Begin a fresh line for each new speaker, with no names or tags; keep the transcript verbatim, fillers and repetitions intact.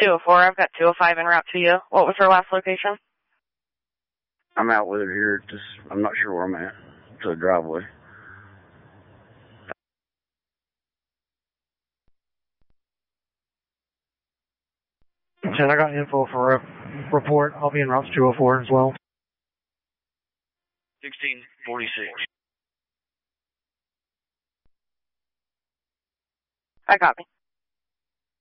two oh four, I've got two oh five en route to you. What was her last location?
I'm out with her here. Just, I'm not sure where I'm at. To the driveway.
ten, I got info for a report. I'll be in route two oh four as well.
sixteen forty-six.
I got me.